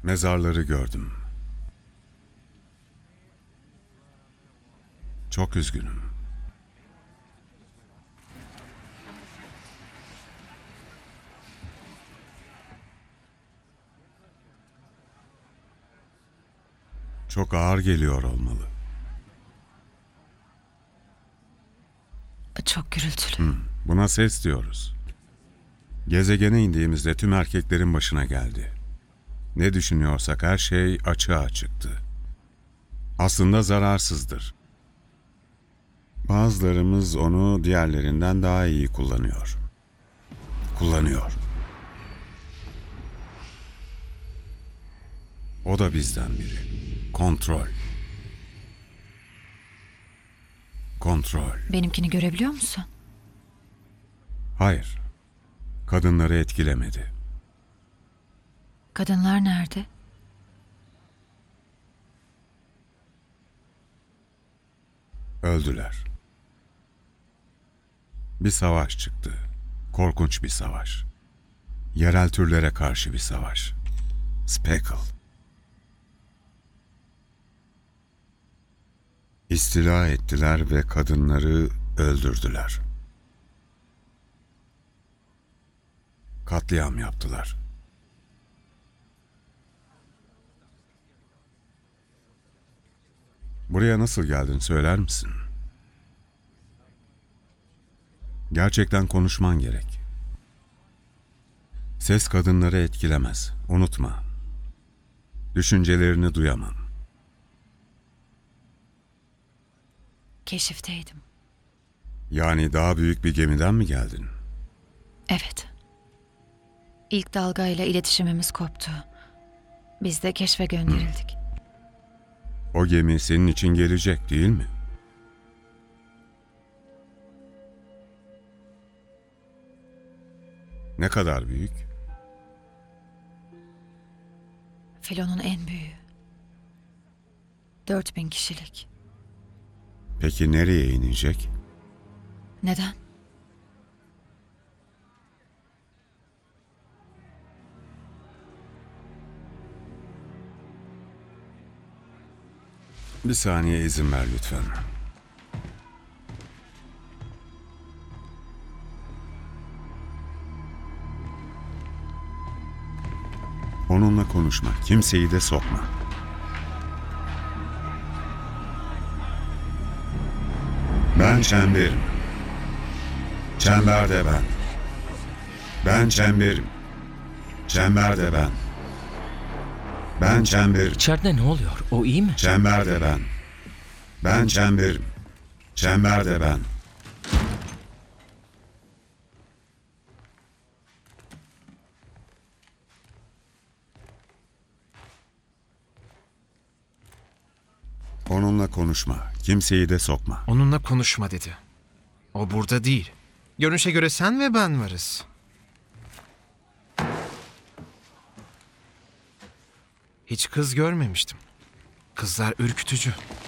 Mezarları gördüm. Çok üzgünüm. Çok ağır geliyor olmalı. Çok gürültülü. Buna ses diyoruz. Gezegene indiğimizde tüm erkeklerin başına geldi. Ne düşünüyorsak her şey açığa çıktı. Aslında zararsızdır. Bazılarımız onu diğerlerinden daha iyi kullanıyor. Kullanıyor. O da bizden biri. Kontrol. Kontrol. Benimkini görebiliyor musun? Hayır. Kadınları etkilemedi. Kadınlar nerede? Öldüler. Bir savaş çıktı. Korkunç bir savaş. Yerel türlere karşı bir savaş. Speckle. İstila ettiler ve kadınları öldürdüler. Katliam yaptılar. Buraya nasıl geldin söyler misin? Gerçekten konuşman gerek. Ses kadınları etkilemez. Unutma. Düşüncelerini duyamam. Keşifteydim. Yani daha büyük bir gemiden mi geldin? Evet. İlk dalgayla iletişimimiz koptu. Biz de keşfe gönderildik. O gemi senin için gelecek değil mi? Ne kadar büyük? Filonun en büyüğü. 4000 kişilik. Peki nereye inecek? Neden? Bir saniye izin ver lütfen. Onunla konuşma. Kimseyi de sokma. Ben çemberim. Çember de ben. Ben çemberim. Çember de ben. Ben çemberim. İçeride ne oluyor? O iyi mi? Çember de ben. Ben çemberim. Çember de ben. Onunla konuşma. Kimseyi de sokma. Onunla konuşma dedi. O burada değil. Görünüşe göre sen ve ben varız. Hiç kız görmemiştim. Kızlar ürkütücü.